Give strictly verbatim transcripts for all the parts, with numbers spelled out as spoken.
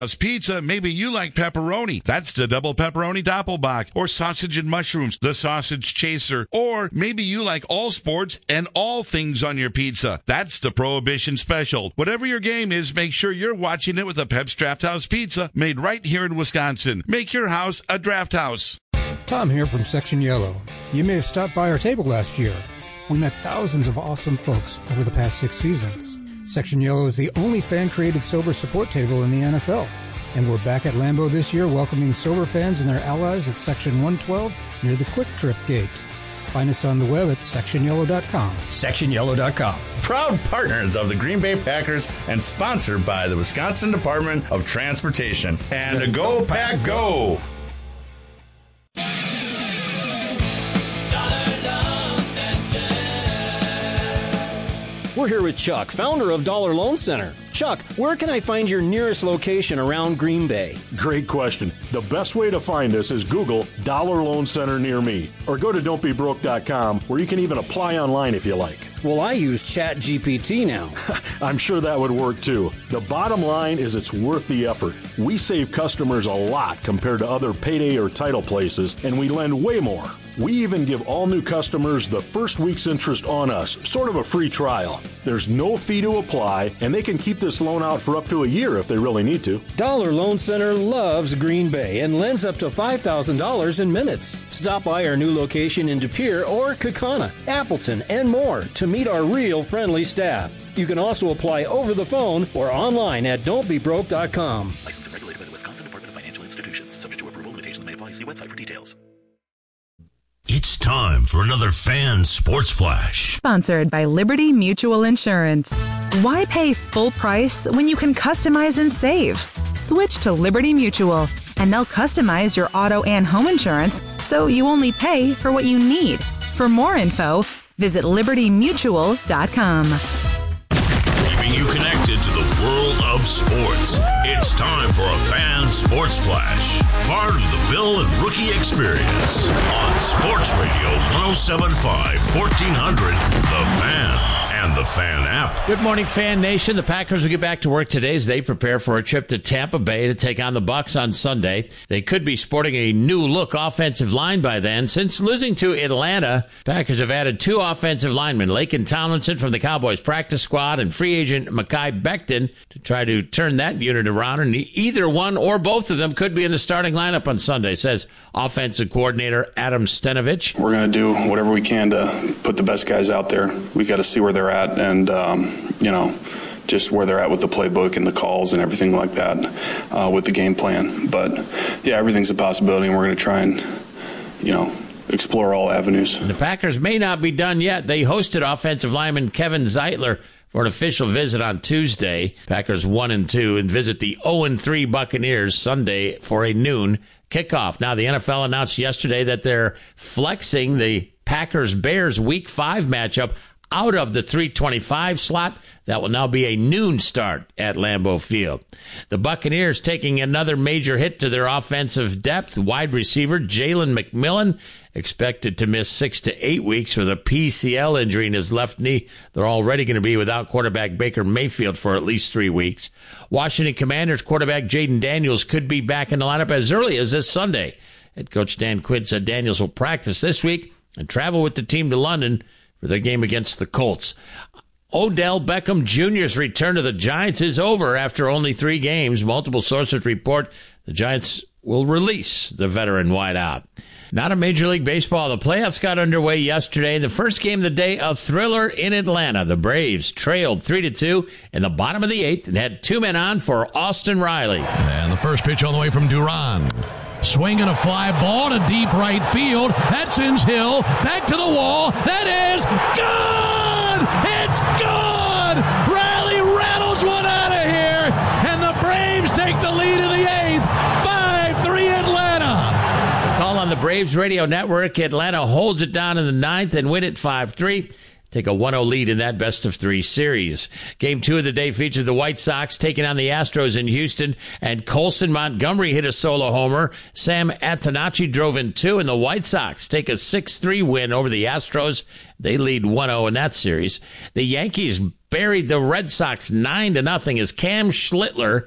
Pizza, maybe you like pepperoni. That's the double pepperoni doppelbock, or sausage and mushrooms, the sausage chaser. Or maybe you like all sports and all things on your pizza. That's the Prohibition Special. Whatever your game is, make sure you're watching it with a Pep's Draft House Pizza, made right here in Wisconsin. Make your house a draft house. Tom here from Section Yellow. You may have stopped by our table last year. We met thousands of awesome folks over the past six seasons. Section Yellow is the only fan-created sober support table in the N F L. And we're back at Lambeau this year welcoming sober fans and their allies at Section one twelve near the Quick Trip Gate. Find us on the web at section yellow dot com. section yellow dot com. Proud partners of the Green Bay Packers and sponsored by the Wisconsin Department of Transportation. And Go Pack Go! We're here with Chuck, founder of Dollar Loan Center. Chuck, where can I find your nearest location around Green Bay? Great question. The best way to find us is Google Dollar Loan Center near me, or go to don't be broke dot com, where you can even apply online if you like. Well, I use Chat G P T now. I'm sure that would work too. The bottom line is it's worth the effort. We save customers a lot compared to other payday or title places, and we lend way more. We even give all new customers the first week's interest on us, sort of a free trial. There's no fee to apply, and they can keep this loan out for up to a year if they really need to. Dollar Loan Center loves Green Bay and lends up to five thousand dollars in minutes. Stop by our new location in De Pere or Kaukauna, Appleton, and more to meet our real friendly staff. You can also apply over the phone or online at don't be broke dot com. Licensed and regulated by the Wisconsin Department of Financial Institutions. Subject to approval, limitations may apply. See website for details. It's time for another Fan Sports Flash. Sponsored by Liberty Mutual Insurance. Why pay full price when you can customize and save? Switch to Liberty Mutual, and they'll customize your auto and home insurance so you only pay for what you need. For more info, visit liberty mutual dot com. Keeping you connected to the world of sports. It's time for a Fan Sports Flash. Part of the Bill and Rookie Experience on Sports Radio one oh seven point five, fourteen hundred, The Fan. And the Fan app. Good morning, Fan Nation. The Packers will get back to work today as they prepare for a trip to Tampa Bay to take on the Bucs on Sunday. They could be sporting a new-look offensive line by then. Since losing to Atlanta, Packers have added two offensive linemen, Laken Tomlinson from the Cowboys practice squad and free agent Mekhi Becton, to try to turn that unit around. And either one or both of them could be in the starting lineup on Sunday, says offensive coordinator Adam Stenovich. We're going to do whatever we can to put the best guys out there. We got to see where they're at and, um, you know, just where they're at with the playbook and the calls and everything like that uh, with the game plan. But, yeah, everything's a possibility, and we're going to try and, you know, explore all avenues. The Packers may not be done yet. They hosted offensive lineman Kevin Zeitler for an official visit on Tuesday. Packers one and two and visit the oh and three Buccaneers Sunday for a noon kickoff. Now, the N F L announced yesterday that they're flexing the Packers-Bears Week five matchup out of the three twenty-five slot. That will now be a noon start at Lambeau Field. The Buccaneers taking another major hit to their offensive depth. Wide receiver Jalen McMillan expected to miss six to eight weeks with a P C L injury in his left knee. They're already going to be without quarterback Baker Mayfield for at least three weeks. Washington Commanders quarterback Jaden Daniels could be back in the lineup as early as this Sunday. Head coach Dan Quinn said Daniels will practice this week and travel with the team to London for their game against the Colts. Odell Beckham Junior's return to the Giants is over after only three games. Multiple sources report the Giants will release the veteran wideout. Not a Major League Baseball. The playoffs got underway yesterday. The first game of the day, a thriller in Atlanta. The Braves trailed three to two in the bottom of the eighth and had two men on for Austin Riley. And the first pitch all the way from Duran. Swinging a fly ball to deep right field. That sends Hill back to the wall. That is good! It's good! Riley rattles one out of here, and the Braves take the lead in the eighth. five three Atlanta. Call on the Braves radio network. Atlanta holds it down in the ninth and win it five three. Take a one oh lead in that best-of-three series. Game two of the day featured the White Sox taking on the Astros in Houston, and Colson Montgomery hit a solo homer. Sam Antonacci drove in two, and the White Sox take a six three win over the Astros. They lead one oh in that series. The Yankees buried the Red Sox nine to nothing as Cam Schlittler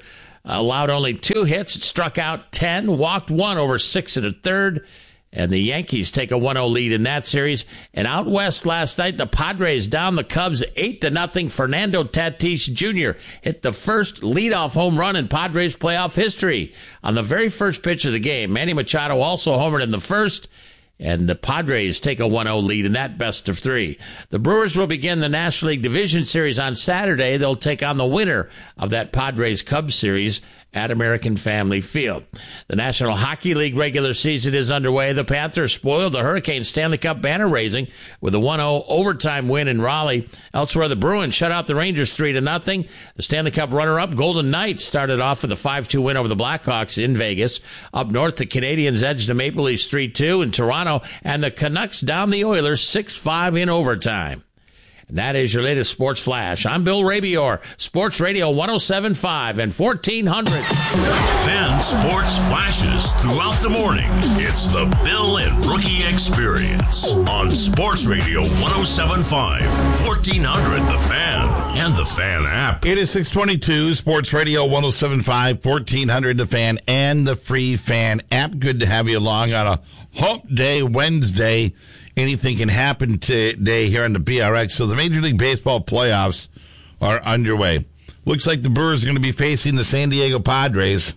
allowed only two hits, struck out ten, walked one over six and a third. And the Yankees take a one oh lead in that series. And out west last night, the Padres down the Cubs eight to nothing. Fernando Tatis Junior hit the first leadoff home run in Padres playoff history. On the very first pitch of the game, Manny Machado also homered in the first. And the Padres take a one oh lead in that best of three. The Brewers will begin the National League Division Series on Saturday. They'll take on the winner of that Padres-Cubs series at American Family Field. The National Hockey League regular season is underway. The Panthers spoiled the Hurricanes Stanley Cup banner raising with a one oh overtime win in Raleigh. Elsewhere, the Bruins shut out the Rangers three to nothing. The Stanley Cup runner-up Golden Knights started off with a five two win over the Blackhawks in Vegas. Up north, the Canadiens edged the Maple Leafs three two in Toronto, and the Canucks down the Oilers six five in overtime. And that is your latest Sports Flash. I'm Bill Rabior, Sports Radio one oh seven point five and fourteen hundred. Fan Sports Flashes throughout the morning. It's the Bill and Rookie Experience on Sports Radio one oh seven point five, fourteen hundred The Fan, and the Fan app. It is six twenty-two, Sports Radio one oh seven point five, fourteen hundred The Fan, and the free Fan app. Good to have you along on a Hump Day Wednesday. Anything can happen today here on the B R X. So the Major League Baseball playoffs are underway. Looks like the Brewers are going to be facing the San Diego Padres.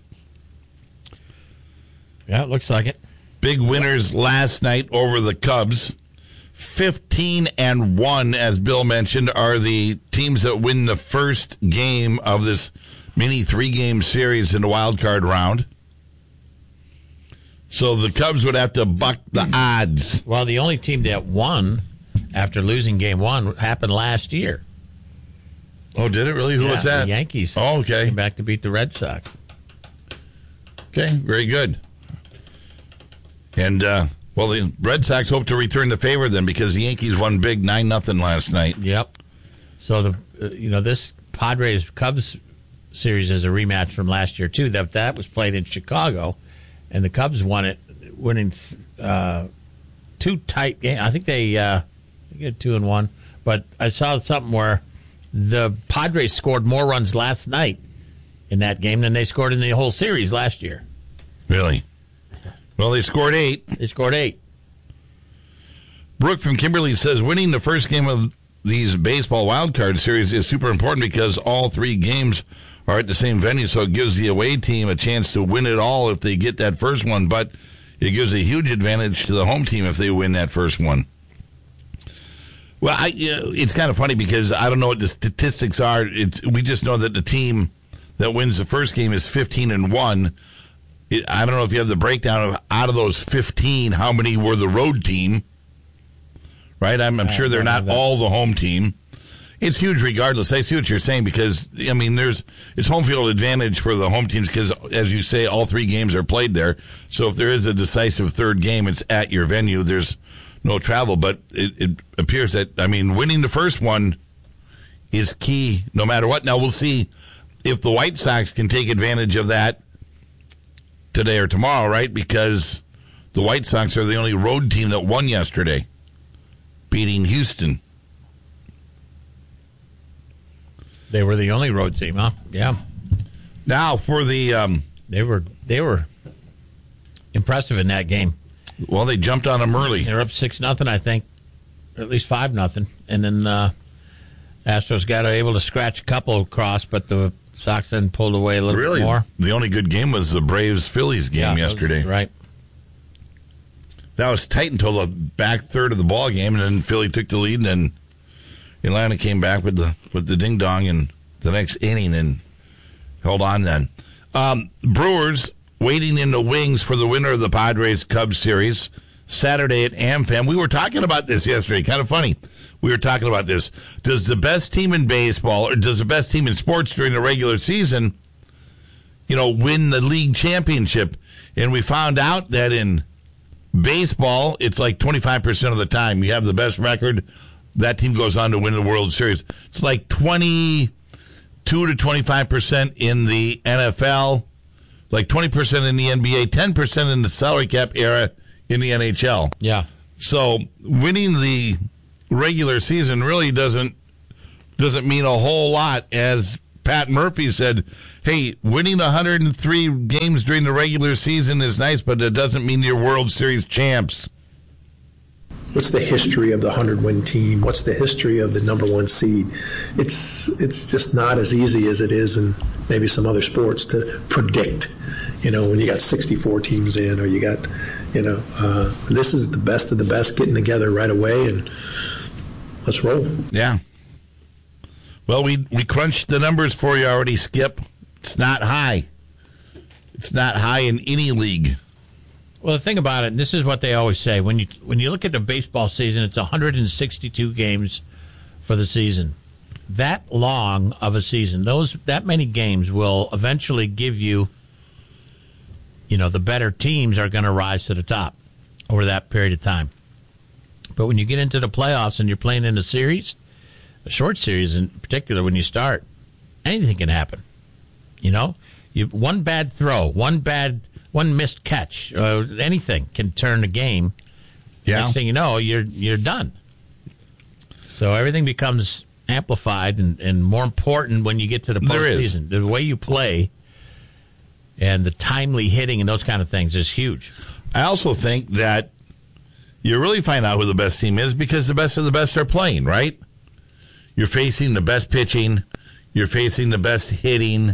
Yeah, it looks like it. Big winners last night over the Cubs. fifteen and one, as Bill mentioned, are the teams that win the first game of this mini three-game series in the wild card round. So the Cubs would have to buck the odds. Well, the only team that won after losing game one happened last year. Oh, did it really? Who yeah, was that? The Yankees. Oh, okay. Came back to beat the Red Sox. Okay, very good. And, uh, well, the Red Sox hope to return the favor then because the Yankees won big nine nothing last night. Yep. So, the uh, you know, this Padres-Cubs series is a rematch from last year, too. That, that was played in Chicago. And the Cubs won it, winning uh, two tight games. I think they, uh, they get two and one. But I saw something where the Padres scored more runs last night in that game than they scored in the whole series last year. Really? Well, they scored eight. They scored eight. Brooke from Kimberly says winning the first game of these baseball wildcard series is super important because all three games are at the same venue, so it gives the away team a chance to win it all if they get that first one, but it gives a huge advantage to the home team if they win that first one. Well, I, you know, it's kind of funny because I don't know what the statistics are. It's, we just know that the team that wins the first game is fifteen and one. It, I don't know if you have the breakdown of out of those fifteen, how many were the road team, right? I'm, I'm sure they're not all the home team. It's huge regardless. I see what you're saying because, I mean, there's it's home field advantage for the home teams because, as you say, all three games are played there. So if there is a decisive third game, it's at your venue. There's no travel. But it, it appears that, I mean, winning the first one is key no matter what. Now, we'll see if the White Sox can take advantage of that today or tomorrow, right? Because the White Sox are the only road team that won yesterday, beating Houston. They were the only road team, huh? Yeah. Now for the um, they were they were impressive in that game. Well, they jumped on them early. They're up six nothing, I think, or at least five nothing, and then uh, Astros got able to scratch a couple across, but the Sox then pulled away a little really? bit more. The only good game was the Braves Phillies game yeah, yesterday. Was, right. That was tight until the back third of the ball game, and then Philly took the lead, and then Atlanta came back with the with the ding dong in the next inning and held on then. Um, Brewers waiting in the wings for the winner of the Padres Cubs series Saturday at AmFam. We were talking about this yesterday. Kind of funny. We were talking about this. Does the best team in baseball or does the best team in sports during the regular season, you know, win the league championship? And we found out that in baseball, it's like twenty-five percent of the time you have the best record, that team goes on to win the World Series. It's like twenty-two to twenty-five percent in the N F L, like twenty percent in the N B A, ten percent in the salary cap era in the N H L. Yeah. So winning the regular season really doesn't doesn't mean a whole lot as Pat Murphy said, hey, winning one hundred three games during the regular season is nice, but it doesn't mean you're World Series champs. What's the history of the hundred-win team? What's the history of the number one seed? It's it's just not as easy as it is in maybe some other sports to predict. You know, when you got sixty-four teams in, or you got, you know, uh, this is the best of the best getting together right away, and let's roll. Yeah. Well, we we crunched the numbers for you already, Skip. It's not high. It's not high in any league. Well, the thing about it, and this is what they always say, when you when you look at the baseball season, it's one hundred sixty-two games for the season. That long of a season, those that many games will eventually give you, you know, the better teams are going to rise to the top over that period of time. But when you get into the playoffs and you're playing in a series, a short series in particular, when you start, anything can happen. You know, you one bad throw, one bad. One missed catch, uh, anything can turn the game. Yeah. Next thing you know, you're you're done. So everything becomes amplified and, and more important when you get to the postseason. The way you play and the timely hitting and those kind of things is huge. I also think that you really find out who the best team is because the best of the best are playing, right? You're facing the best pitching. You're facing the best hitting.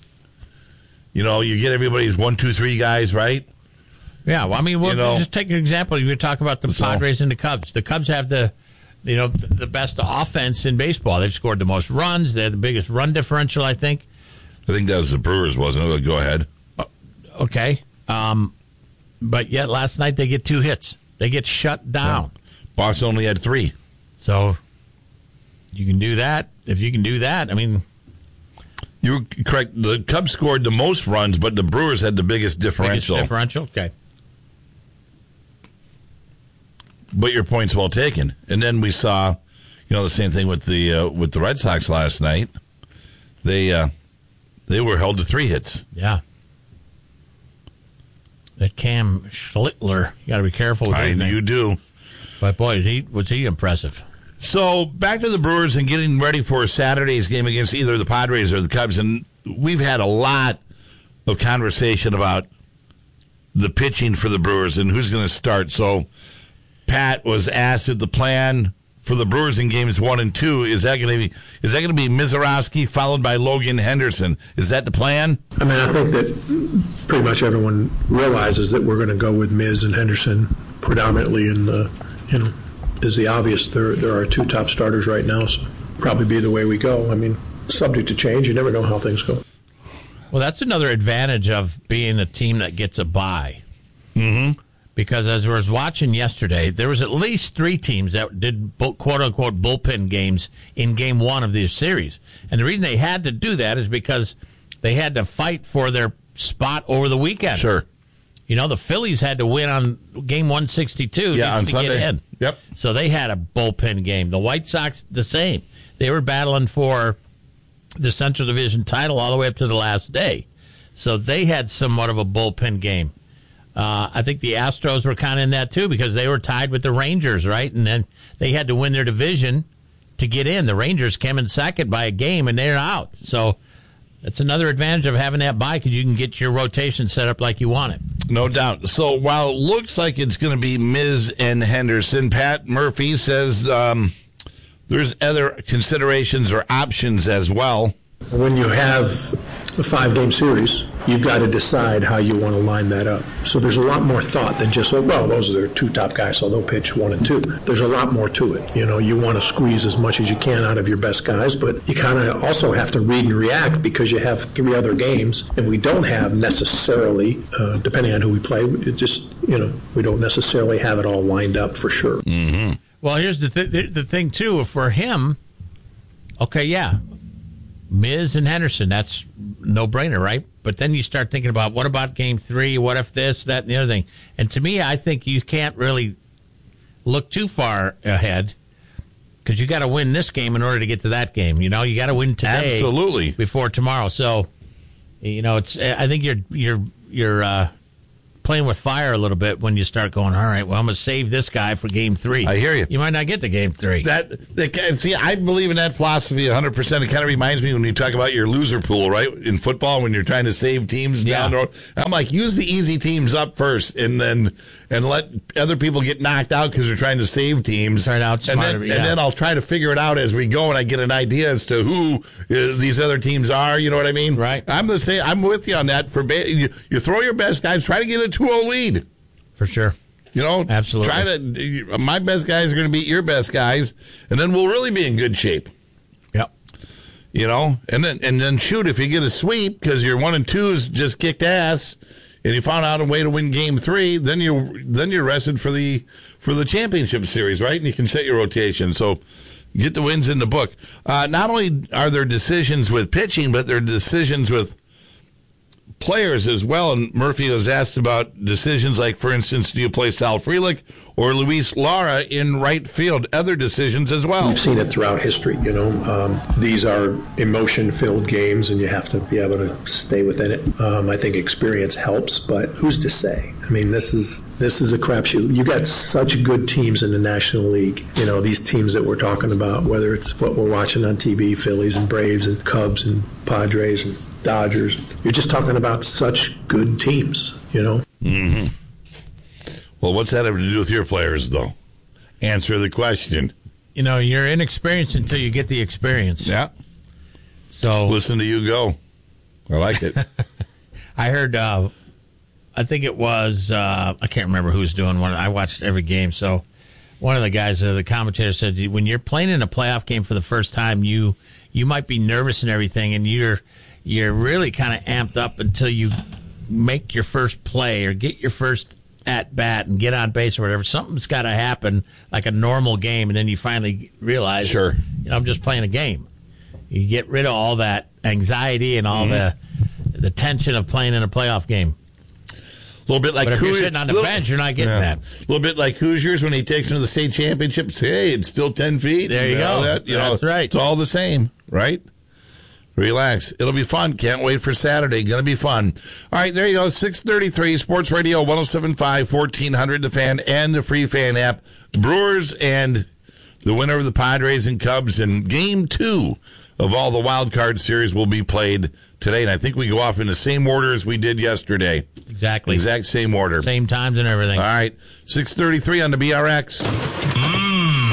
You know, you get everybody's one, two, three guys, right? Yeah, well, I mean, we'll you know, just take an example. You were talking about the so, Padres and the Cubs. The Cubs have the, you know, the best offense in baseball. They've scored the most runs. They have the biggest run differential, I think. I think that was the Brewers, wasn't it? Go ahead. Okay. Um, but yet last night they get two hits. They get shut down. Yeah. Boston only had three. So you can do that. If you can do that, I mean... You're correct. The Cubs scored the most runs, but the Brewers had the biggest differential. Biggest differential? Okay. But your point's well taken. And then we saw, you know, the same thing with the uh, with the Red Sox last night. They uh, they were held to three hits. Yeah. That Cam Schlittler, you got to be careful with I, his name. You do. But boy, he, was he impressive. So back to the Brewers and getting ready for Saturday's game against either the Padres or the Cubs. And we've had a lot of conversation about the pitching for the Brewers and who's going to start. So Pat was asked if the plan for the Brewers in games one and two is that going to be is that going to be Mizorowski followed by Logan Henderson? Is that the plan? I mean, I think that pretty much everyone realizes that we're going to go with Miz and Henderson predominantly, and uh, you know. Is the obvious. There there are two top starters right now, so probably be the way we go. I mean, subject to change. You never know how things go. Well, that's another advantage of being a team that gets a bye. Mm-hmm. Because as I was watching yesterday, there was at least three teams that did quote-unquote bullpen games in game one of this series. And the reason they had to do that is because they had to fight for their spot over the weekend. Sure. You know, the Phillies had to win on game one sixty-two yeah, on to Sunday. get in. Yep. So they had a bullpen game. The White Sox, the same. They were battling for the Central Division title all the way up to the last day. So they had somewhat of a bullpen game. Uh, I think the Astros were kind of in that, too, because they were tied with the Rangers, right? And then they had to win their division to get in. The Rangers came in second by a game, and they're out. So that's another advantage of having that bye because you can get your rotation set up like you want it. No doubt. So while it looks like it's going to be Miz and Henderson, Pat Murphy says um, there's other considerations or options as well. When you have a five-game series, you've got to decide how you want to line that up. So there's a lot more thought than just, oh, well, those are their two top guys, so they'll pitch one and two. There's a lot more to it. You know, you want to squeeze as much as you can out of your best guys, but you kind of also have to read and react because you have three other games, and we don't have necessarily, uh, depending on who we play, it just, you know, we don't necessarily have it all lined up for sure. Mm-hmm. Well, here's the, th- the thing, too. For him, okay, yeah, Miz and Henderson, that's no-brainer, right? But then you start thinking about, what about game three? What if this, that, and the other thing? And to me, I think you can't really look too far ahead because you got to win this game in order to get to that game. You know, you got to win today, absolutely, before tomorrow. So, you know, it's. I think you're you're you're uh, playing with fire a little bit when you start going, all right, well, I'm going to save this guy for game three. I hear you. You might not get to game three. That, that See, I believe in that philosophy one hundred percent. It kind of reminds me when you talk about your loser pool, right, in football, when you're trying to save teams Yeah. down the road. I'm like, use the easy teams up first and then and let other people get knocked out because they're trying to save teams. Try to outsmart and then, them, yeah. and then I'll try to figure it out as we go, and I get an idea as to who uh, these other teams are. You know what I mean? Right. I'm the same. I'm with you on that. For ba- you, you throw your best guys, try to get a two oh lead. For sure. You know, Absolutely. Try to. My best guys are going to beat your best guys, and then we'll really be in good shape. Yep. You know, and then and then shoot, if you get a sweep because your one and twos just kicked ass, and you found out a way to win game three, then you then you're rested for the for the championship series, right? And you can set your rotation. So get the wins in the book. Uh, not only are there decisions with pitching, but there are decisions with players as well. And Murphy was asked about decisions like, for instance, do you play Sal Frelick or Luis Lara in right field? Other decisions as well. We've seen it throughout history, you know. Um, these are emotion-filled games, and you have to be able to stay within it. Um, I think experience helps, but who's to say? I mean, this is this is a crapshoot. You got such good teams in the National League. You know, these teams that we're talking about, whether it's what we're watching on T V, Phillies and Braves and Cubs and Padres and Dodgers. You're just talking about such good teams, you know? Mm-hmm. Well, what's that have to do with your players, though? Answer the question. You know, you're inexperienced until you get the experience. Yeah. So listen to you go. I like it. I heard, uh, I think it was, uh, I can't remember who was doing one. I watched every game. So one of the guys, uh, the commentator said, when you're playing in a playoff game for the first time, you you might be nervous and everything, and you're you're really kind of amped up until you make your first play or get your first at bat and get on base or whatever. Something's got to happen like a normal game, and then you finally realize, sure, you know, I'm just playing a game. You get rid of all that anxiety and all mm-hmm. the the tension of playing in a playoff game. A little bit like but if Hoosiers, you're sitting on the little, bench, you're not getting yeah. that. A little bit like Hoosiers when he takes them to the state championships. Hey, it's still ten feet. There you, you know, go. That, you That's know, right. It's all the same, right? Relax. It'll be fun. Can't wait for Saturday. Going to be fun. All right, there you go. six thirty-three, Sports Radio, one oh seven point five, fourteen hundred, The Fan, and the free fan app. Brewers and the winner of the Padres and Cubs in game two of all the wild card series will be played today. And I think we go off in the same order as we did yesterday. Exactly. Exact same order. Same times and everything. All right. six thirty-three on the B R X. Mmm.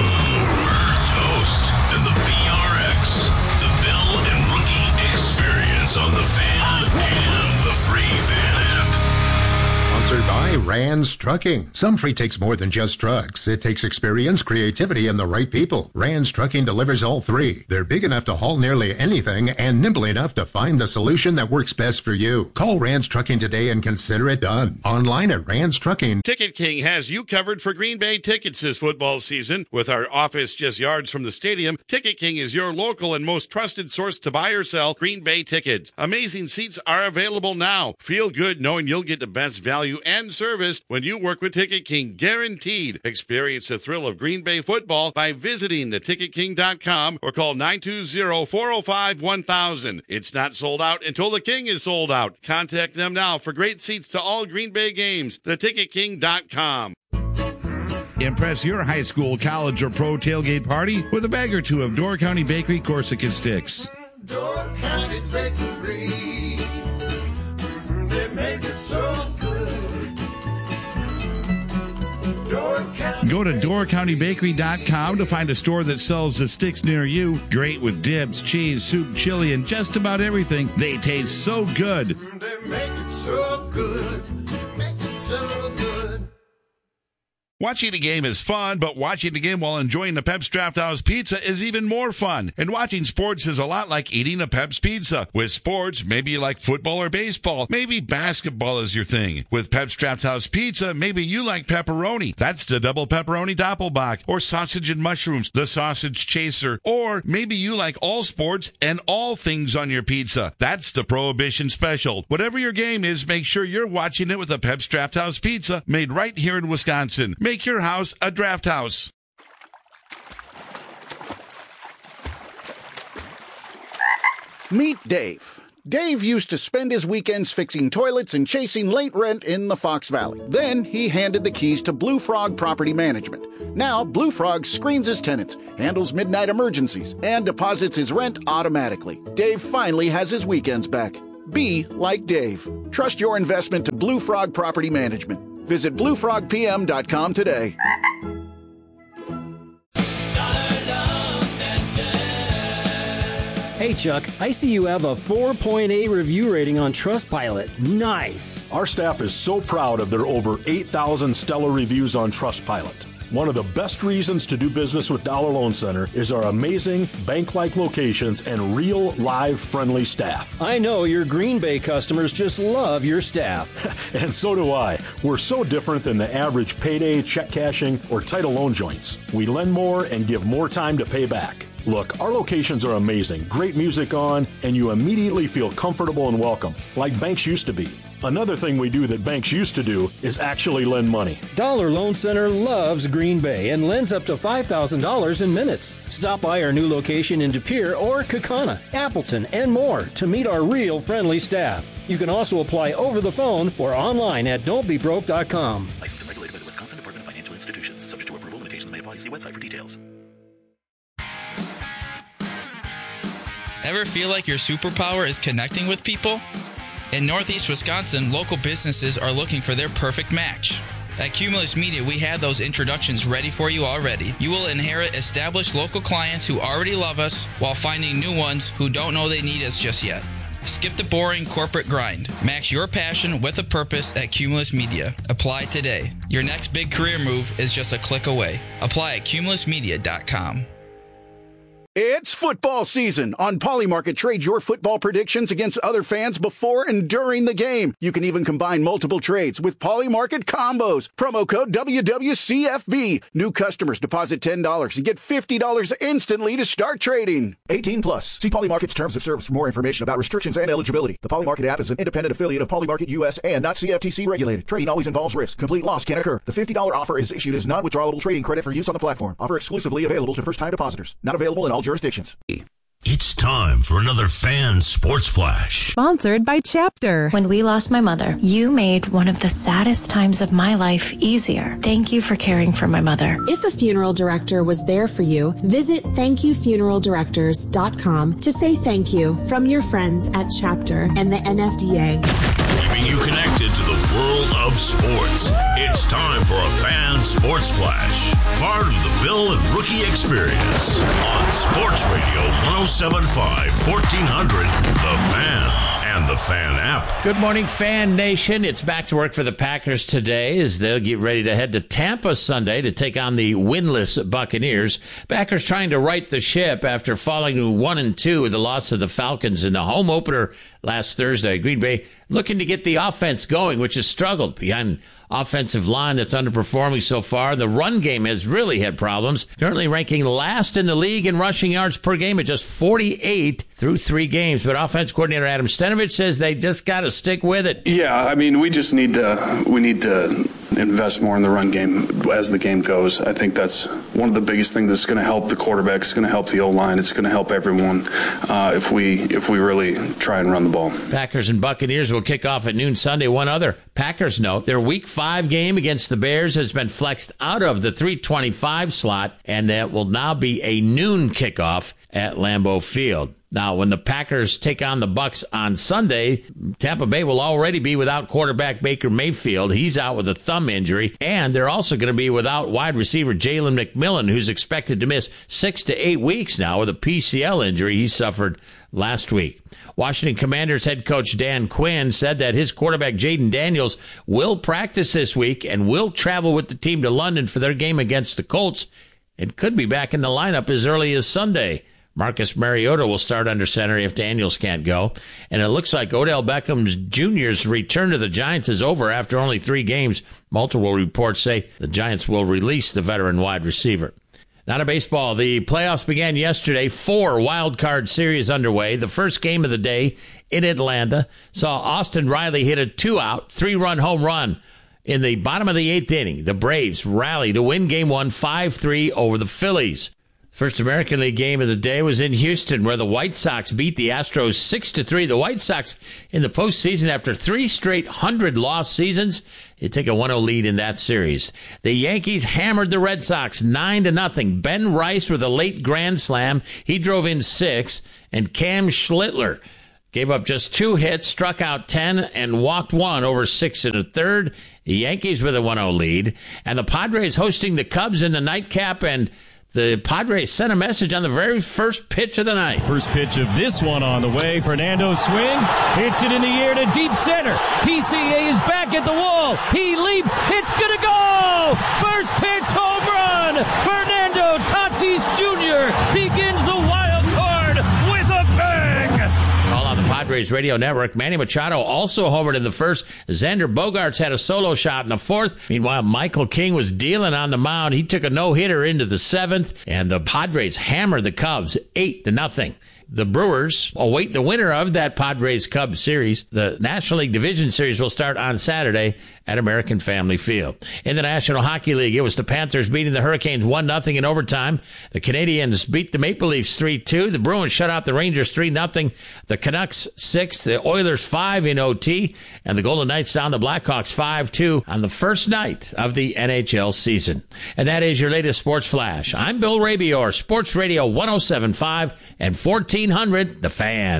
Toast and the B R X. The Bill and Rookie Experience on the Fan and the free fan app. Sponsored by Rands Trucking. Some freight takes more than just trucks. It takes experience, creativity, and the right people. Rands Trucking delivers all three. They're big enough to haul nearly anything and nimble enough to find the solution that works best for you. Call Rands Trucking today and consider it done. Online at Rands Trucking. Ticket King has you covered for Green Bay tickets this football season. With our office just yards from the stadium, Ticket King is your local and most trusted source to buy or sell Green Bay tickets. Amazing seats are available now. Feel good knowing you'll get the best value and service when you work with Ticket King, guaranteed. Experience the thrill of Green Bay football by visiting the ticket king dot com or call nine two zero, four oh five, one thousand. It's not sold out until the King is sold out. Contact them now for great seats to all Green Bay games. the ticket king dot com. Impress your high school, college, or pro tailgate party with a bag or two of Door County Bakery Corsica sticks. Door County Bakery, they make it so good. Go to door county bakery dot com to find a store that sells the sticks near you. Great with dips, cheese, soup, chili, and just about everything. They taste so good. They make it so good. Make it so good. Watching a game is fun, but watching the game while enjoying the Pep's Draft House Pizza is even more fun. And watching sports is a lot like eating a Pep's Pizza. With sports, maybe you like football or baseball. Maybe basketball is your thing. With Pep's Draft House Pizza, maybe you like pepperoni. That's the double pepperoni doppelbock. Or sausage and mushrooms, the sausage chaser. Or maybe you like all sports and all things on your pizza. That's the Prohibition Special. Whatever your game is, make sure you're watching it with a Pep's Draft House Pizza made right here in Wisconsin. Make your house a draft house. Meet Dave. Dave used to spend his weekends fixing toilets and chasing late rent in the Fox Valley. Then he handed the keys to Blue Frog Property Management. Now, Blue Frog screens his tenants, handles midnight emergencies, and deposits his rent automatically. Dave finally has his weekends back. Be like Dave. Trust your investment to Blue Frog Property Management. Visit blue frog p m dot com today. Hey, Chuck, I see you have a four point eight review rating on Trustpilot. Nice. Our staff is so proud of their over eight thousand stellar reviews on Trustpilot. One of the best reasons to do business with Dollar Loan Center is our amazing bank-like locations and real, live, friendly staff. I know your Green Bay customers just love your staff. And so do I. We're so different than the average payday, check cashing, or title loan joints. We lend more and give more time to pay back. Look, our locations are amazing, great music on, and you immediately feel comfortable and welcome, like banks used to be. Another thing we do that banks used to do is actually lend money. Dollar Loan Center loves Green Bay and lends up to five thousand dollars in minutes. Stop by our new location in De Pere or Kaukauna, Appleton, and more to meet our real friendly staff. You can also apply over the phone or online at don't be broke dot com. Licensed and regulated by the Wisconsin Department of Financial Institutions. Subject to approval, limitations may apply. See website for details. Ever feel like your superpower is connecting with people? In Northeast Wisconsin, local businesses are looking for their perfect match. At Cumulus Media, we had those introductions ready for you already. You will inherit established local clients who already love us while finding new ones who don't know they need us just yet. Skip the boring corporate grind. Match your passion with a purpose at Cumulus Media. Apply today. Your next big career move is just a click away. Apply at cumulus media dot com. It's football season. On Polymarket, trade your football predictions against other fans before and during the game. You can even combine multiple trades with Polymarket combos. Promo code W W C F B. New customers deposit ten dollars and get fifty dollars instantly to start trading. eighteen plus. See Polymarket's terms of service for more information about restrictions and eligibility. The Polymarket app is an independent affiliate of Polymarket U S and not C F T C regulated. Trading always involves risk. Complete loss can occur. The fifty dollars offer is issued as non-withdrawable trading credit for use on the platform. Offer exclusively available to first-time depositors. Not available in all jurisdictions. It's time for another Fan Sports Flash. Sponsored by Chapter. When we lost my mother, you made one of the saddest times of my life easier. Thank you for caring for my mother. If a funeral director was there for you, visit thank you funeral directors dot com to say thank you from your friends at Chapter and the N F D A. Keeping you connected to the world of sports. It's time for a Fan Sports Flash. Part of the Bill and Rookie Experience on Sports Radio one oh seven point five, fourteen hundred, The Fan and the Fan app. Good morning, Fan Nation. It's back to work for the Packers today as they'll get ready to head to Tampa Sunday to take on the winless Buccaneers. Packers trying to right the ship after falling to one and two with the loss to the Falcons in the home opener last Thursday. Green Bay looking to get the offense going, which has struggled behind offensive line that's underperforming so far. The run game has really had problems, currently ranking last in the league in rushing yards per game at just forty-eight through three games. But offense coordinator Adam Stenavich says they just got to stick with it. Yeah, I mean, we just need to we need to invest more in the run game as the game goes. I think that's one of the biggest things that's going to help the quarterback. It's going to help the O-line. It's going to help everyone uh, if we if we really try and run the ball. Packers and Buccaneers will kick off at noon Sunday. One other Packers note, their week five game against the Bears has been flexed out of the three twenty-five slot, and that will now be a noon kickoff at Lambeau Field. Now, when the Packers take on the Bucs on Sunday, Tampa Bay will already be without quarterback Baker Mayfield. He's out with a thumb injury, and they're also going to be without wide receiver Jalen McMillan, who's expected to miss six to eight weeks now with a P C L injury he suffered last week. Washington Commanders head coach Dan Quinn said that his quarterback Jaden Daniels will practice this week and will travel with the team to London for their game against the Colts and could be back in the lineup as early as Sunday. Marcus Mariota will start under center if Daniels can't go. And it looks like Odell Beckham Junior's return to the Giants is over after only three games. Multiple reports say the Giants will release the veteran wide receiver. Now to baseball. The playoffs began yesterday. Four wild card series underway. The first game of the day in Atlanta saw Austin Riley hit a two-out, three-run home run. In the bottom of the eighth inning, the Braves rally to win game one five three over the Phillies. First American League game of the day was in Houston, where the White Sox beat the Astros six to three. The White Sox in the postseason, after three straight hundred-loss seasons, they take a one oh lead in that series. The Yankees hammered the Red Sox nine to nothing. Ben Rice with a late grand slam. He drove in six, and Cam Schlittler gave up just two hits, struck out ten, and walked one over six and a third. The Yankees with a one oh lead, and the Padres hosting the Cubs in the nightcap, and the Padres sent a message on the very first pitch of the night. First pitch of this one on the way. Fernando swings, hits it in the air to deep center. P C A is back at the wall. He leaps. It's going to go. First pitch home run. Fernando Tatis Junior begins the wild card with a bang. All on the Padres Radio Network. Manny Machado also homered in the first. Xander Bogaerts had a solo shot in the fourth. Meanwhile, Michael King was dealing on the mound. He took a no-hitter into the seventh, and the Padres hammered the Cubs eight to nothing. The Brewers await the winner of that Padres-Cubs series. The National League Division Series will start on Saturday at American Family Field. In the National Hockey League, it was the Panthers beating the Hurricanes one nothing in overtime. The Canadiens beat the Maple Leafs three two. The Bruins shut out the Rangers three nothing. The Canucks six. The Oilers five in O T. And the Golden Knights down the Blackhawks five two on the first night of the N H L season. And that is your latest Sports Flash. I'm Bill Rabior, Sports Radio one oh seven point five and fourteen hundred, The Fan.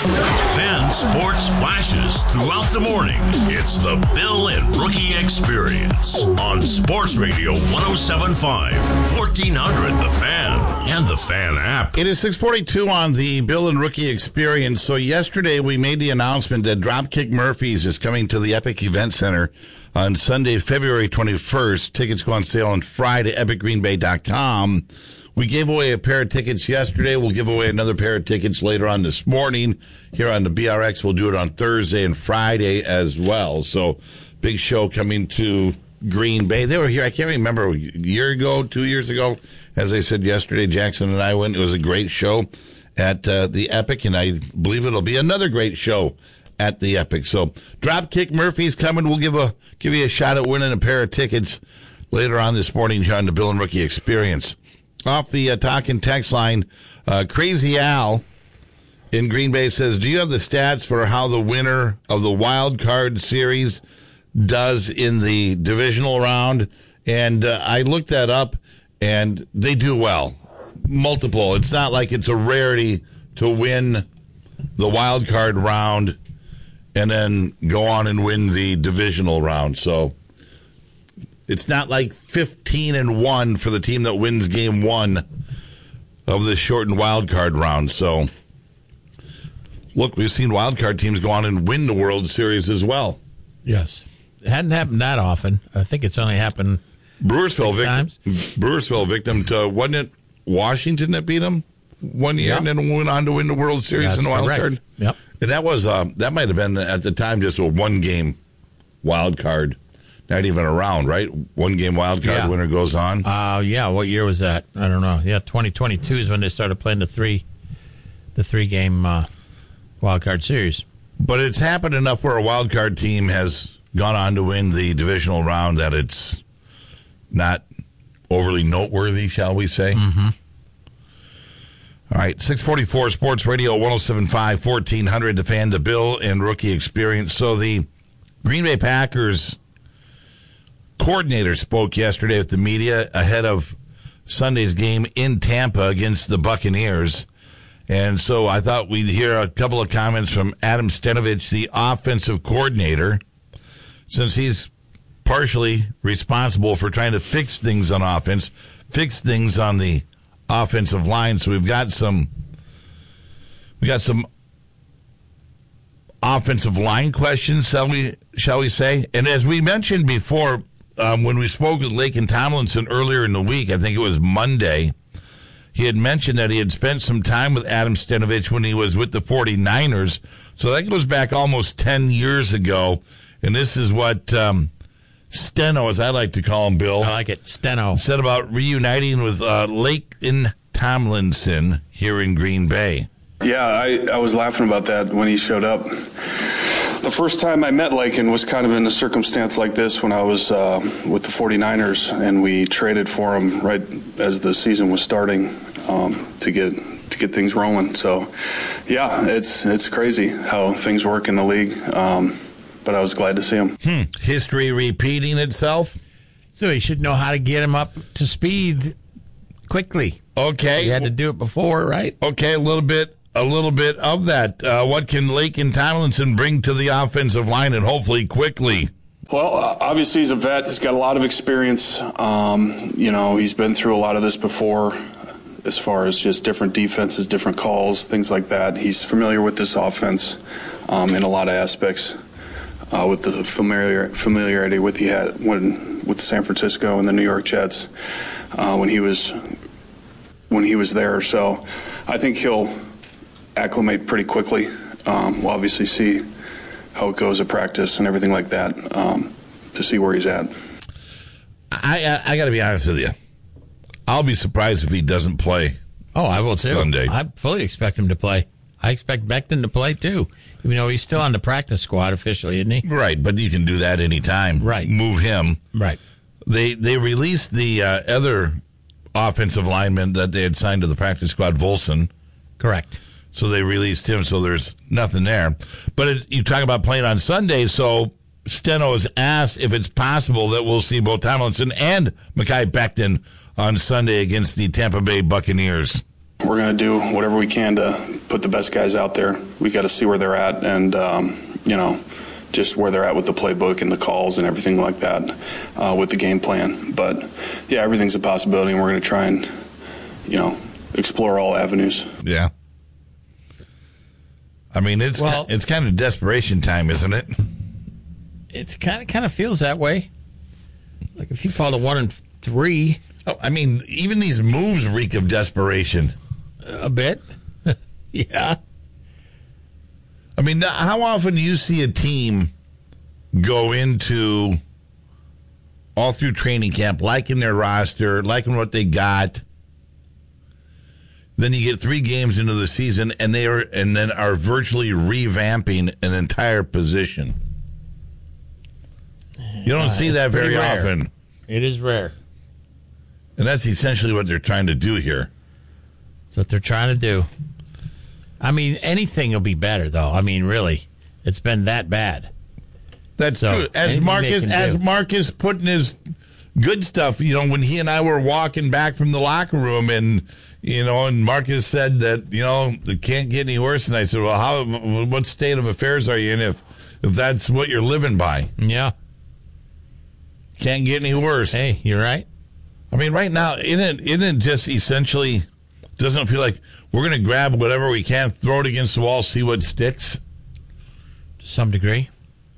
Fan Sports Flashes throughout the morning. It's the Bill and Rookie Experience on Sports Radio one oh seven point five, fourteen hundred, The Fan, and the Fan app. It is six forty-two on the Bill and Rookie Experience. So yesterday we made the announcement that Dropkick Murphys is coming to the Epic Event Center on Sunday, February twenty-first. Tickets go on sale on Friday, epic green bay dot com. We gave away a pair of tickets yesterday. We'll give away another pair of tickets later on this morning. Here on the B R X, we'll do it on Thursday and Friday as well. So, big show coming to Green Bay. They were here, I can't remember, a year ago, two years ago. As I said yesterday, Jackson and I went. It was a great show at uh, the Epic, and I believe it'll be another great show at the Epic. So, Dropkick Murphys coming. We'll give a give you a shot at winning a pair of tickets later on this morning here on the Bill and Rookie Experience. Off the uh, talk and text line, uh, Crazy Al in Green Bay says, do you have the stats for how the winner of the wild card series does in the divisional round? And uh, I looked that up, and they do well. Multiple. It's not like it's a rarity to win the wild card round and then go on and win the divisional round. So it's not like fifteen and one for the team that wins game one of the shortened wild card round. So, look, we've seen wild card teams go on and win the World Series as well. Yes. It hadn't happened that often. I think it's only happened Brewers fell victim. times. Brewers fell victim to, wasn't it Washington that beat them one year, yep, and then went on to win the World Series That's in the wild correct. card? Yep. And that was uh, that might have been at the time just a one game wild card. Not even a round, right? One game wild card, yeah. Winner goes on. Uh, yeah. What year was that? I don't know. Yeah, twenty twenty-two is when they started playing the three, the three game uh, wild card series. But it's happened enough where a wild card team has gone on to win the divisional round that it's not overly noteworthy, shall we say? Mm-hmm. All right, six forty-four Sports Radio one oh seven point five, fourteen hundred, The Fan, the Bill and Rookie Experience. So the Green Bay Packers coordinator spoke yesterday with the media ahead of Sunday's game in Tampa against the Buccaneers. And so I thought we'd hear a couple of comments from Adam Stenavich, the offensive coordinator, since he's partially responsible for trying to fix things on offense, fix things on the offensive line. So we've got some we got some offensive line questions, shall we shall we say? And as we mentioned before, Um, when we spoke with Laken Tomlinson earlier in the week, I think it was Monday, he had mentioned that he had spent some time with Adam Stenavich when he was with the 49ers. So that goes back almost ten years ago. And this is what um, Steno, as I like to call him, Bill. I like it, Steno. Said about reuniting with uh, Laken Tomlinson here in Green Bay. Yeah, I, I was laughing about that when he showed up. The first time I met Laken was kind of in a circumstance like this when I was uh, with the 49ers, and we traded for him right as the season was starting. um, to get to get things rolling. So, yeah, it's it's crazy how things work in the league. Um, but I was glad to see him. Hmm. History repeating itself. So he should know how to get him up to speed quickly. Okay, he had to do it before, right? Okay, a little bit. A little bit of that. Uh, what can Laken Tomlinson bring to the offensive line, and hopefully quickly? Well, uh, obviously he's a vet. He's got a lot of experience. Um, you know, he's been through a lot of this before as far as just different defenses, different calls, things like that. He's familiar with this offense um, in a lot of aspects uh, with the familiar familiarity with he had when with San Francisco and the New York Jets uh, when he was when he was there. So I think he'll acclimate pretty quickly. Um, we'll obviously see how it goes at practice and everything like that um, to see where he's at. I I, I got to be honest with you. I'll be surprised if he doesn't play. Oh, I will too. Sunday. I fully expect him to play. I expect Becton to play too. Even though he's still on the practice squad officially, isn't he? Right, but you can do that anytime. Right. Move him. Right. They they released the uh, other offensive lineman that they had signed to the practice squad, Volson. Correct. So they released him, so there's nothing there. But it, you talk about playing on Sunday, so Steno has asked if it's possible that we'll see both Tomlinson and Mekhi Becton on Sunday against the Tampa Bay Buccaneers. We're going to do whatever we can to put the best guys out there. We got to see where they're at and, um, you know, just where they're at with the playbook and the calls and everything like that uh, with the game plan. But, yeah, everything's a possibility, and we're going to try and, you know, explore all avenues. Yeah. I mean, it's well, it's kind of desperation time, isn't it? It kind of kind of feels that way. Like if you fall to one and three. Oh, I mean, even these moves reek of desperation. A bit. Yeah. I mean, how often do you see a team go into all through training camp, liking their roster, liking what they got? Then you get three games into the season, and they are, and then are virtually revamping an entire position. You don't uh, see that very rare. often. It is rare, and that's essentially what they're trying to do here. That's what they're trying to do. I mean, anything will be better, though. I mean, really, it's been that bad. That's so, true. As Marcus, as Marcus put in his good stuff, you know, when he and I were walking back from the locker room, and you know, and Marcus said that, you know, it can't get any worse. And I said, well, how? What state of affairs are you in if if that's what you're living by? Yeah. Can't get any worse. Hey, you're right. I mean, right now, isn't it, isn't it just essentially, doesn't it feel like we're going to grab whatever we can, throw it against the wall, see what sticks? To some degree.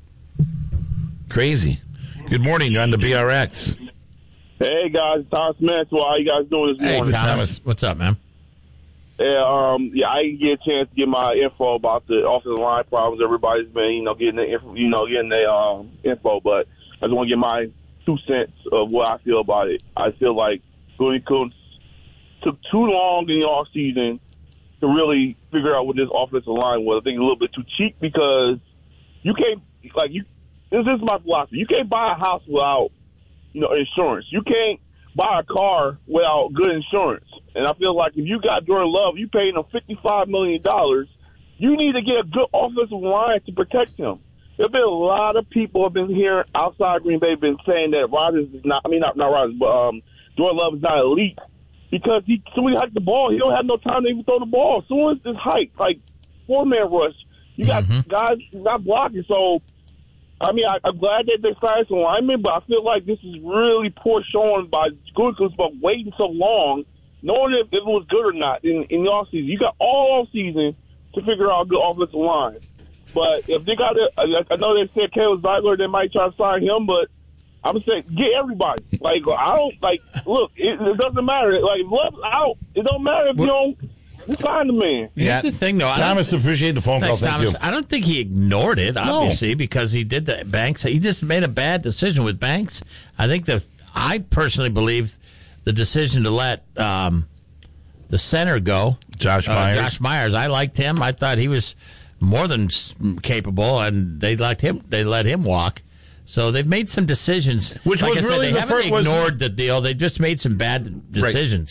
Crazy. Good morning. You're on the B R X. Hey, guys. Thomas Maxwell. How you guys doing this morning? Hey, Thomas. What's up, man? Yeah, um, yeah, I didn't get a chance to get my info about the offensive line problems. Everybody's been, you know, getting the info, you know, getting the um, info, but I just want to get my two cents of what I feel about it. I feel like Goody Coons took too long in the off season to really figure out what this offensive line was. I think it's a little bit too cheap because you can't, like, you. This is my philosophy. You can't buy a house without, you know, insurance. You can't buy a car without good insurance. And I feel like if you got Jordan Love, you paying him fifty-five million dollars, you need to get a good offensive line to protect him. There have been a lot of people have been here outside Green Bay been saying that Rodgers is not, I mean, not, not Rodgers, but um, Jordan Love is not elite because he, soon as he hiked the ball, he don't have no time to even throw the ball. Soon as this hike, like four-man rush, you got mm-hmm. guys not blocking. So, I mean, I, I'm glad that they signed some linemen, but I feel like this is really poor showing by Goodkus about waiting so long, knowing if, if it was good or not in, in the offseason. You got all offseason to figure out a good offensive line. But if they got it, I know they said Caleb Zeitler, they might try to sign him, but I'm saying get everybody. Like, I don't, like, look, it, it doesn't matter. Like, Love's out. It don't matter if you don't sign the man. Yeah. Here's the thing, though. Thomas, appreciate the phone Thanks, call. Thank Thomas. you. I don't think he ignored it, obviously, no. because he did the Banks. He just made a bad decision with Banks. I think that I personally believe the decision to let um, the center go, Josh Myers. Uh, Josh Myers. I liked him. I thought he was more than capable, and they let him. They let him walk. So they've made some decisions. Which like was I said, really they the haven't first, ignored was, the deal. They just made some bad decisions. Right.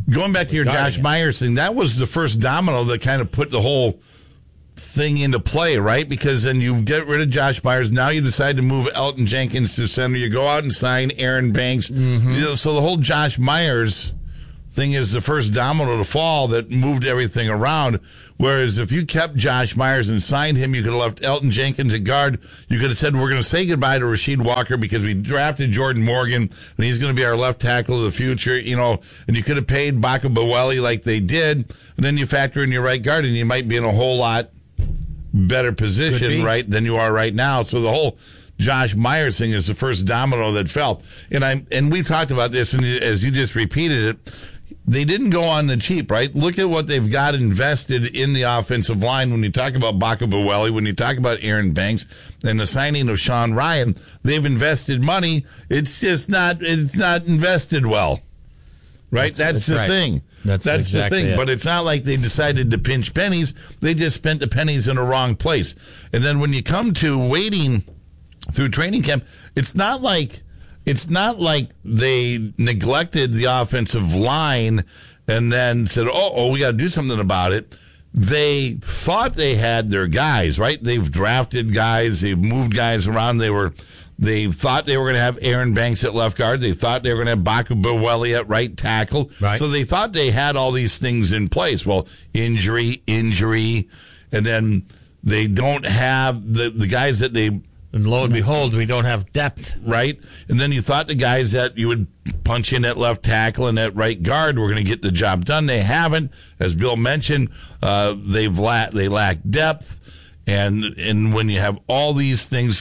going back to your Josh Myers thing, that was the first domino that kind of put the whole thing into play, right? Because then you get rid of Josh Myers. Now you decide to move Elton Jenkins to center. You go out and sign Aaron Banks. Mm-hmm. You know, so the whole Josh Myers thing is the first domino to fall that moved everything around. Whereas if you kept Josh Myers and signed him, you could have left Elton Jenkins at guard. You could have said, we're going to say goodbye to Rasheed Walker because we drafted Jordan Morgan and he's going to be our left tackle of the future, you know, and you could have paid Baka Baweli like they did. And then you factor in your right guard and you might be in a whole lot better position, right, than you are right now. So the whole Josh Myers thing is the first domino that fell. And I and we talked about this, and as you just repeated it, they didn't go on the cheap, right? Look at what they've got invested in the offensive line. When you talk about Baka Baweli, when you talk about Aaron Banks, and the signing of Sean Ryan, they've invested money. It's just not it's not invested well, right? That's, that's the right. thing. That's, That's exactly the thing. It. But it's not like they decided to pinch pennies. They just spent the pennies in the wrong place. And then when you come to waiting through training camp, it's not like it's not like they neglected the offensive line and then said, oh, oh we got to do something about it. They thought they had their guys, right? They've drafted guys. They've moved guys around. They were... They thought they were going to have Aaron Banks at left guard. They thought they were going to have Baka Baweli at right tackle. Right. So they thought they had all these things in place. Well, injury, injury, and then they don't have the, the guys that they... And lo and behold, we don't have depth. Right? And then you thought the guys that you would punch in at left tackle and at right guard were going to get the job done. They haven't. As Bill mentioned, uh, they've la- they lack depth. And And when you have all these things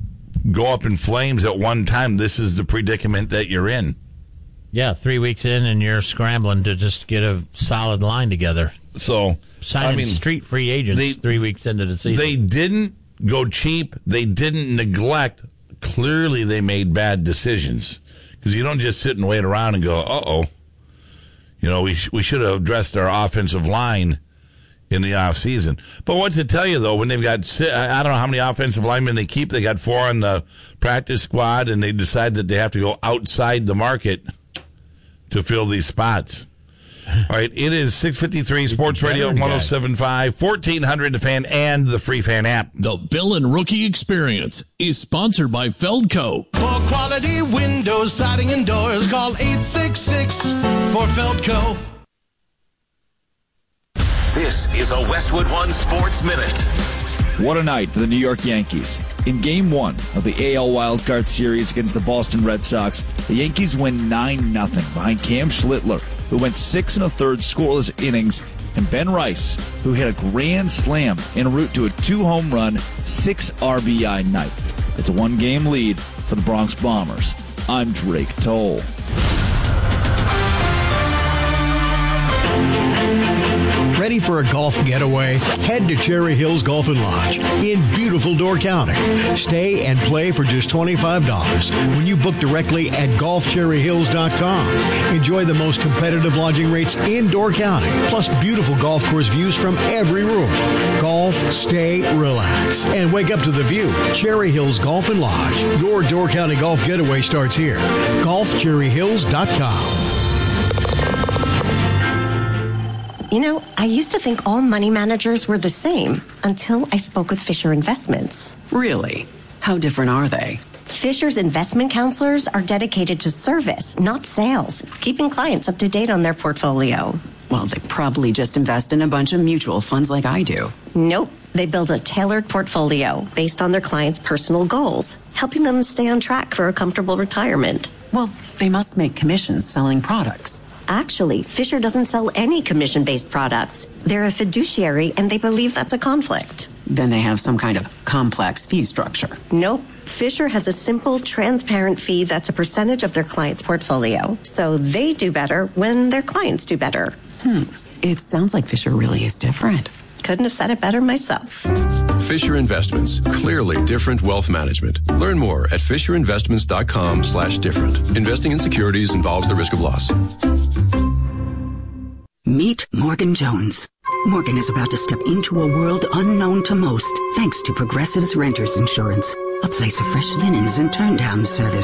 go up in flames at one time, this is the predicament that you're in. Yeah, three weeks in and you're scrambling to just get a solid line together. So, signing I mean, street free agents they, three weeks into the season. They didn't go cheap. They didn't neglect. Clearly, they made bad decisions because you don't just sit and wait around and go, uh-oh. You know, we sh- we should have addressed our offensive line in the offseason. But what's it tell you, though, when they've got, I don't know how many offensive linemen they keep. They got four on the practice squad, and they decide that they have to go outside the market to fill these spots. All right, it is six fifty-three, Sports Radio one oh seven point five, fourteen hundred The Fan, and the free Fan app. The Bill and Rookie Experience is sponsored by Feldco. For quality windows, siding, and doors, call eight six six for Feldco. This is a Westwood One Sports Minute. What a night for the New York Yankees. In Game one of the A L Wildcard Series against the Boston Red Sox, the Yankees win nine nothing behind Cam Schlittler, who went six and a third scoreless innings, and Ben Rice, who hit a grand slam en route to a two-home run, six R B I night. It's a one-game lead for the Bronx Bombers. I'm Drake Toll. Ready for a golf getaway? Head to Cherry Hills Golf and Lodge in beautiful Door County. Stay and play for just twenty-five dollars when you book directly at golf cherry hills dot com. Enjoy the most competitive lodging rates in Door County, plus beautiful golf course views from every room. Golf, stay, relax, and wake up to the view. Cherry Hills Golf and Lodge. Your Door County golf getaway starts here. golf cherry hills dot com. You know, I used to think all money managers were the same until I spoke with Fisher Investments. Really? How different are they? Fisher's investment counselors are dedicated to service, not sales, keeping clients up to date on their portfolio. Well, they probably just invest in a bunch of mutual funds like I do. Nope. They build a tailored portfolio based on their clients' personal goals, helping them stay on track for a comfortable retirement. Well, they must make commissions selling products. Actually, Fisher doesn't sell any commission-based products. They're a fiduciary, and they believe that's a conflict. Then they have some kind of complex fee structure. Nope. Fisher has a simple, transparent fee that's a percentage of their client's portfolio. So they do better when their clients do better. Hmm. It sounds like Fisher really is different. Couldn't have said it better myself. Fisher Investments. Clearly different wealth management. Learn more at fisher investments dot com slash different. Investing in securities involves the risk of loss. Meet Morgan Jones. Morgan is about to step into a world unknown to most, thanks to Progressive's Renters Insurance, a place of fresh linens and turn-down service.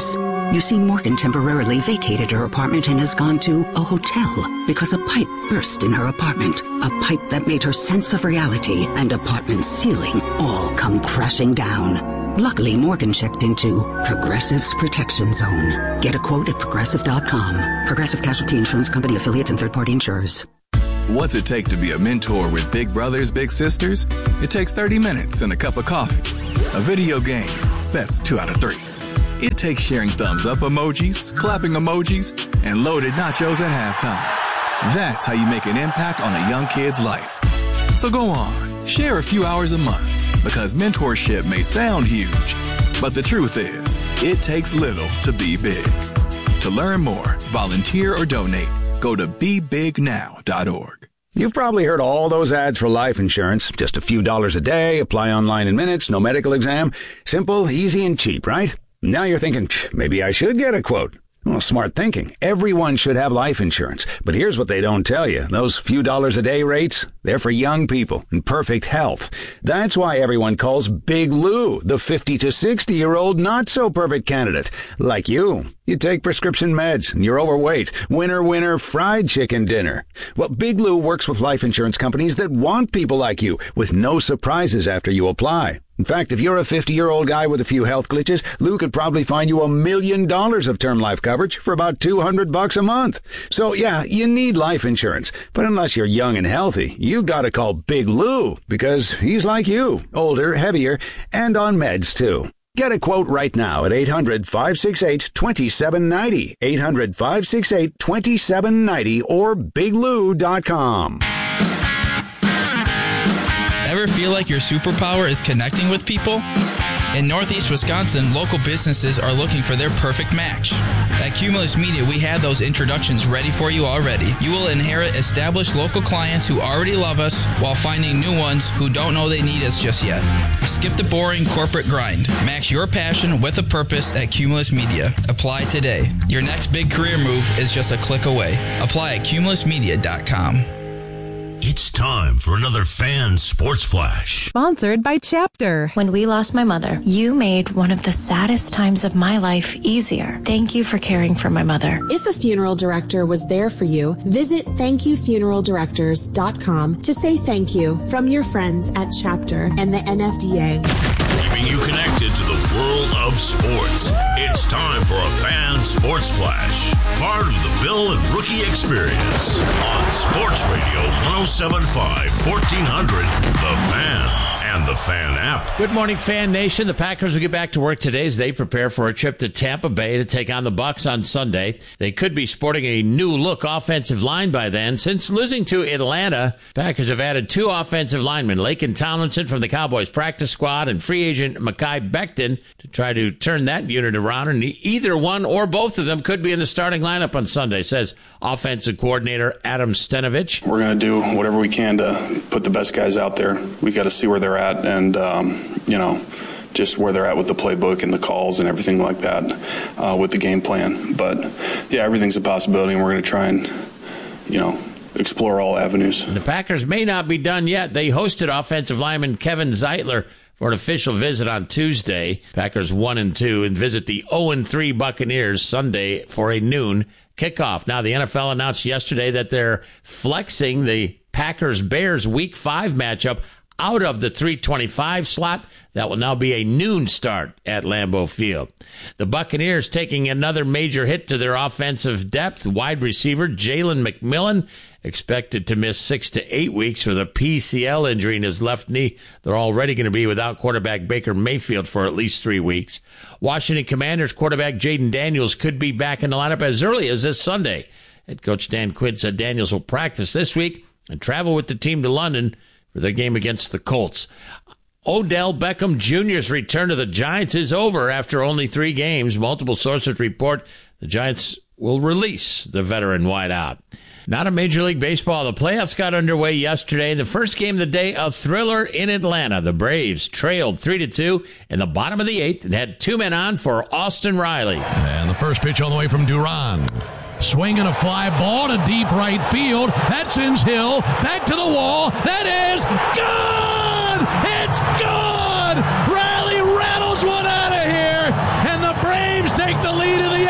You see, Morgan temporarily vacated her apartment and has gone to a hotel because a pipe burst in her apartment. A pipe that made her sense of reality and apartment ceiling all come crashing down. Luckily, Morgan checked into Progressive's Protection Zone. Get a quote at Progressive dot com. Progressive Casualty Insurance Company, affiliates, and third-party insurers. What's it take to be a mentor with big brothers, big sisters? It takes thirty minutes and a cup of coffee. A video game, that's two out of three. It takes sharing thumbs up emojis, clapping emojis, and loaded nachos at halftime. That's how you make an impact on a young kid's life. So go on, share a few hours a month, because mentorship may sound huge, but the truth is, it takes little to be big. To learn more, volunteer, or donate, go to be big now dot org. You've probably heard all those ads for life insurance. Just a few dollars a day, apply online in minutes, no medical exam. Simple, easy, and cheap, right? Now you're thinking, maybe I should get a quote. Well, smart thinking. Everyone should have life insurance. But here's what they don't tell you. Those few dollars a day rates, they're for young people in perfect health. That's why everyone calls Big Lou the fifty to sixty-year-old not-so-perfect candidate. Like you. You take prescription meds and you're overweight. Winner, winner, fried chicken dinner. Well, Big Lou works with life insurance companies that want people like you with no surprises after you apply. In fact, if you're a fifty-year-old guy with a few health glitches, Lou could probably find you a million dollars of term life coverage for about two hundred bucks a month. So, yeah, you need life insurance. But unless you're young and healthy, you gotta call Big Lou, because he's like you, older, heavier, and on meds, too. Get a quote right now at eight hundred, five six eight, two seven nine zero, eight hundred, five six eight, two seven nine zero, or big lou dot com. Ever feel like your superpower is connecting with people? In Northeast Wisconsin, local businesses are looking for their perfect match. At Cumulus Media, we have those introductions ready for you already. You will inherit established local clients who already love us while finding new ones who don't know they need us just yet. Skip the boring corporate grind. Match your passion with a purpose at Cumulus Media. Apply today. Your next big career move is just a click away. Apply at cumulus media dot com. It's time for another Fan Sports Flash. Sponsored by Chapter. When we lost my mother, you made one of the saddest times of my life easier. Thank you for caring for my mother. If a funeral director was there for you, visit thank you funeral directors dot com to say thank you from your friends at Chapter and the N F D A. Keeping you connected to the world of sports. It's time for a Fan Sports Flash. Part of the Bill and Rookie Experience on Sports Radio one oh seven point five, fourteen hundred, The Fan. And the Fan app. Good morning, Fan Nation. The Packers will get back to work today as they prepare for a trip to Tampa Bay to take on the Bucs on Sunday. They could be sporting a new-look offensive line by then. Since losing to Atlanta, Packers have added two offensive linemen, Laken Tomlinson from the Cowboys practice squad and free agent Mekhi Becton, to try to turn that unit around. And either one or both of them could be in the starting lineup on Sunday, says offensive coordinator Adam Stenavich. We're going to do whatever we can to put the best guys out there. We got to see where they're at. At and um, you know, just where they're at with the playbook and the calls and everything like that uh, with the game plan. But yeah, everything's a possibility, and we're going to try and you know explore all avenues. The Packers may not be done yet. They hosted offensive lineman Kevin Zeitler for an official visit on Tuesday. Packers one and two and visit the oh and three Buccaneers Sunday for a noon kickoff. Now, the N F L announced yesterday that they're flexing the Packers-Bears Week five matchup out of the three twenty-five slot. That will now be a noon start at Lambeau Field. The Buccaneers taking another major hit to their offensive depth. Wide receiver Jalen McMillan expected to miss six to eight weeks with a P C L injury in his left knee. They're already going to be without quarterback Baker Mayfield for at least three weeks. Washington Commanders quarterback Jaden Daniels could be back in the lineup as early as this Sunday. Head coach Dan Quinn said Daniels will practice this week and travel with the team to London for their game against the Colts. Odell Beckham Junior's return to the Giants is over after only three games. Multiple sources report the Giants will release the veteran wideout. Not a Major League Baseball. The playoffs got underway yesterday. In the first game of the day, a thriller in Atlanta. The Braves trailed three to two in the bottom of the eighth and had two men on for Austin Riley. And the first pitch on the way from Duran. Swinging a fly ball to deep right field. That sends Hill back to the wall. That is good! It's good! Riley rattles one out of here, and the Braves take the lead in the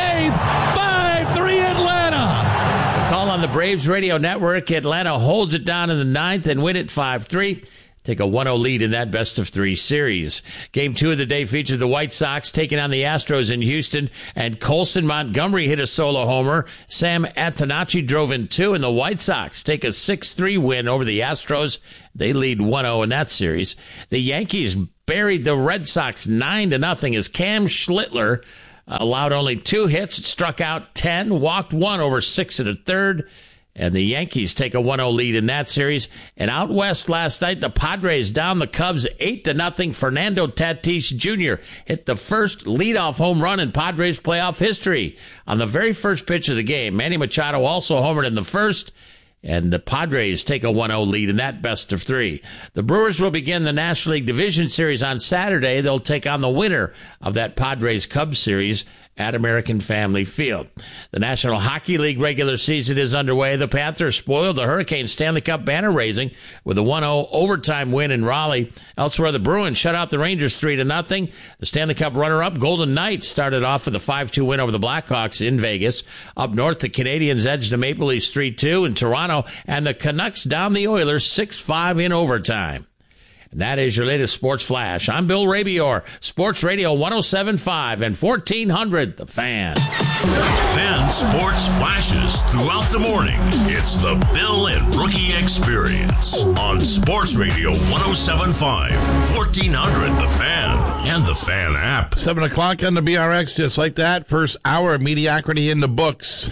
Braves Radio Network. Atlanta holds it down in the ninth and win it five three. Take a one oh lead in that best-of-three series. Game two of the day featured the White Sox taking on the Astros in Houston, and Colson Montgomery hit a solo homer. Sam Antonacci drove in two, and the White Sox take a six three win over the Astros. They lead one oh in that series. The Yankees buried the Red Sox nine to nothing as Cam Schlittler allowed only two hits, struck out ten, walked one over six and a third. And the Yankees take a one oh lead in that series. And out west last night, the Padres down the Cubs eight to nothing. Fernando Tatis Junior hit the first leadoff home run in Padres playoff history. On the very first pitch of the game, Manny Machado also homered in the first. And the Padres take a one oh lead in that best of three. The Brewers will begin the National League Division Series on Saturday. They'll take on the winner of that Padres-Cubs series at American Family Field. The National Hockey League regular season is underway. The Panthers spoiled the Hurricanes Stanley Cup banner raising with a one oh overtime win in Raleigh. Elsewhere, the Bruins shut out the Rangers three to nothing. The Stanley Cup runner-up Golden Knights started off with a five two win over the Blackhawks in Vegas. Up north, the Canadiens edged the Maple Leafs three two in Toronto, and the Canucks down the Oilers six five in overtime. And that is your latest Sports Flash. I'm Bill Rabior, Sports Radio one oh seven point five and fourteen hundred, The Fan. Fan Sports Flashes throughout the morning. It's the Bill and Rookie Experience on Sports Radio one oh seven point five, fourteen hundred, The Fan, and The Fan app. Seven o'clock on the B R X, just like that. First hour of mediocrity in the books.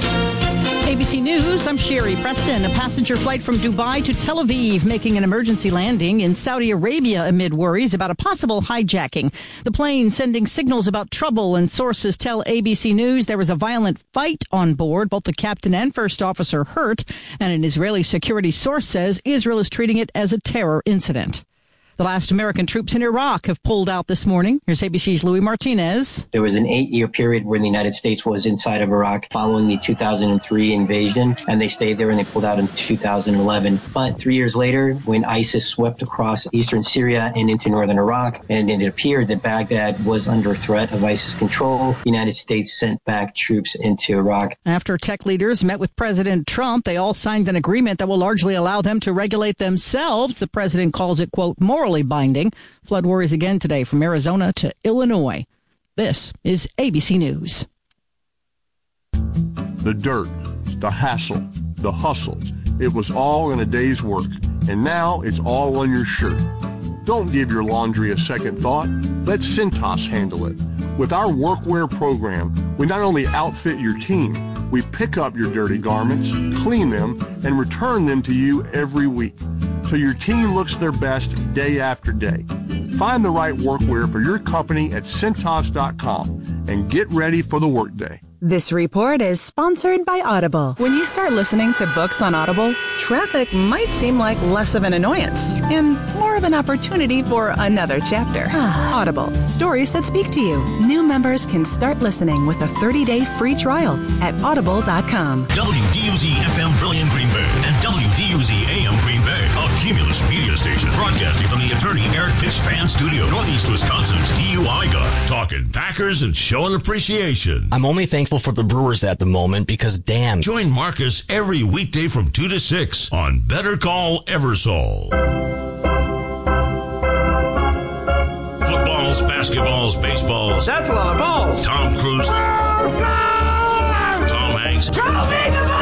A B C News, I'm Sherry Preston. A passenger flight from Dubai to Tel Aviv making an emergency landing in Saudi Arabia amid worries about a possible hijacking. The plane sending signals about trouble, and sources tell A B C News there was a violent fight on board. Both the captain and first officer hurt, and an Israeli security source says Israel is treating it as a terror incident. The last American troops in Iraq have pulled out this morning. Here's A B C's Louis Martinez. There was an eight-year period where the United States was inside of Iraq following the two thousand three invasion, and they stayed there and they pulled out in two thousand eleven. But three years later, when ISIS swept across eastern Syria and into northern Iraq, and it appeared that Baghdad was under threat of ISIS control, the United States sent back troops into Iraq. After tech leaders met with President Trump, they all signed an agreement that will largely allow them to regulate themselves. The president calls it, quote, moral binding. Flood worries again today from Arizona to Illinois. This is A B C News. The dirt, the hassle, the hustle. It was all in a day's work, and now it's all on your shirt. Don't give your laundry a second thought. Let Cintas handle it. With our workwear program, we not only outfit your team, we pick up your dirty garments, clean them, and return them to you every week, so your team looks their best day after day. Find the right workwear for your company at Cintas dot com and get ready for the workday. This report is sponsored by Audible. When you start listening to books on Audible, traffic might seem like less of an annoyance and more of an opportunity for another chapter. Audible, stories that speak to you. New members can start listening with a thirty-day free trial at audible dot com. W D U Z F M Brilliant Green Bay and W D U Z A M Green Bay, a Cumulus media station broadcasting from the attorney Eric Pitts Fan Studio, Northeast Wisconsin's D U I guy, talking Packers and showing appreciation. I'm only thankful for the Brewers at the moment because, damn. Join Marcus every weekday from two to six on Better Call Eversole. Footballs, basketballs, baseballs. That's a lot of balls. Tom Cruise. Tom Hanks.